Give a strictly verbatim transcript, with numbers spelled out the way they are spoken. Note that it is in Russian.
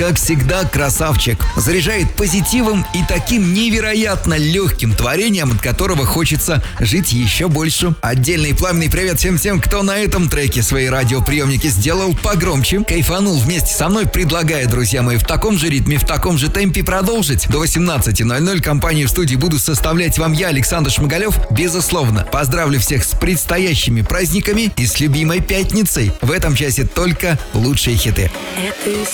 как всегда, красавчик. Заряжает позитивом и таким невероятно легким творением, от которого хочется жить еще больше. Отдельный пламенный привет всем тем, кто на этом треке свои радиоприемники сделал погромче, кайфанул вместе со мной. Предлагаю, друзья мои, в таком же ритме, в таком же темпе продолжить. До восемнадцати ноль-ноль компанию в студии буду составлять вам я, Александр Шмыгалев. Безусловно, поздравлю всех с предстоящими праздниками и с любимой пятницей. В этом часе только лучшие хиты.